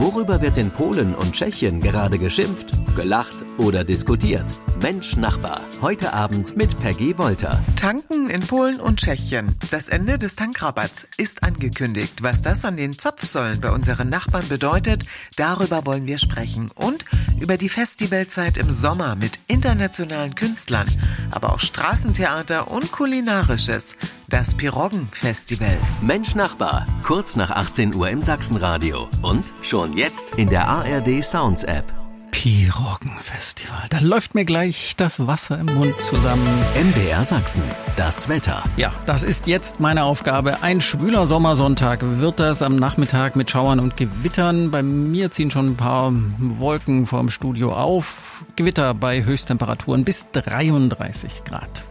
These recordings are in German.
Worüber wird in Polen und Tschechien gerade geschimpft, gelacht oder diskutiert? Mensch Nachbar, heute Abend mit Peggy Wolter. Tanken in Polen und Tschechien. Das Ende des Tankrabatts ist angekündigt. Was das an den Zapfsäulen bei unseren Nachbarn bedeutet, darüber wollen wir sprechen. Und über die Festivalzeit im Sommer mit internationalen Künstlern, aber auch Straßentheater und Kulinarisches. Das Piroggen-Festival. Mensch Nachbar, kurz nach 18 Uhr im Sachsenradio. Und schon jetzt in der ARD Sounds App. Piroggen-Festival. Da läuft mir gleich das Wasser im Mund zusammen. MDR Sachsen, das Wetter. Ja, das ist jetzt meine Aufgabe. Ein schwüler Sommersonntag wird das am Nachmittag mit Schauern und Gewittern. Bei mir ziehen schon ein paar Wolken vorm Studio auf. Gewitter bei Höchsttemperaturen bis 33 Grad.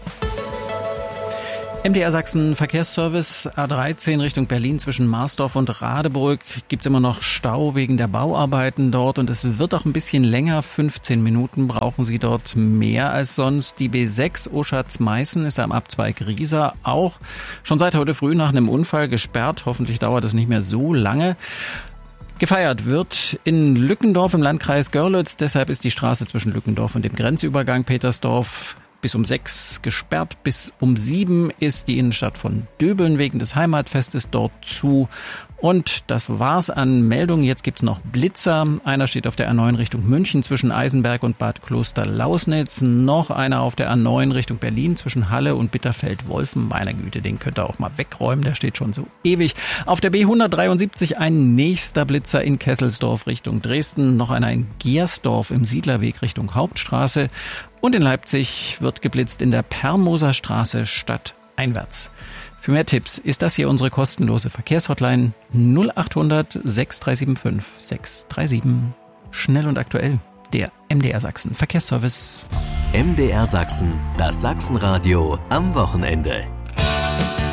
MDR Sachsen Verkehrsservice A13 Richtung Berlin zwischen Marsdorf und Radeburg gibt's immer noch Stau wegen der Bauarbeiten dort und es wird auch ein bisschen länger. 15 Minuten brauchen Sie dort mehr als sonst. Die B6 Oschatz-Meißen ist am Abzweig Riesa auch schon seit heute früh nach einem Unfall gesperrt. Hoffentlich dauert es nicht mehr so lange. Gefeiert wird in Lückendorf im Landkreis Görlitz. Deshalb ist die Straße zwischen Lückendorf und dem Grenzübergang Petersdorf bis um 6 gesperrt. Bis um 7 ist die Innenstadt von Döbeln wegen des Heimatfestes dort zu. Und das war's an Meldungen. Jetzt gibt's noch Blitzer. Einer steht auf der A9 Richtung München zwischen Eisenberg und Bad Kloster-Lausnitz. Noch einer auf der A9 Richtung Berlin zwischen Halle und Bitterfeld-Wolfen. Meiner Güte, den könnt ihr auch mal wegräumen. Der steht schon so ewig. Auf der B173 ein nächster Blitzer in Kesselsdorf Richtung Dresden. Noch einer in Gersdorf im Siedlerweg Richtung Hauptstraße. Und in Leipzig wird geblitzt in der Permoser Straße stadteinwärts. Für mehr Tipps ist das hier unsere kostenlose Verkehrshotline 0800 6375 637. Schnell und aktuell, der MDR Sachsen Verkehrsservice. MDR Sachsen, das Sachsenradio am Wochenende.